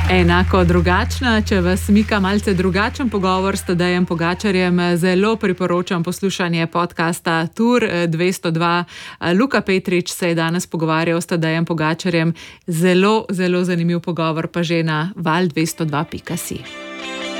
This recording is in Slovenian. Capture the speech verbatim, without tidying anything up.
Enako drugačna, če vas mika malce drugačen pogovor s Tadejem Pogačarjem, zelo priporočam poslušanje podcasta Tur dvesto dva. Luka Petrič se je danes pogovarjal s Tadejem Pogačarjem. Zelo, zelo zanimiv pogovor pa že na val dvesto dva pika si.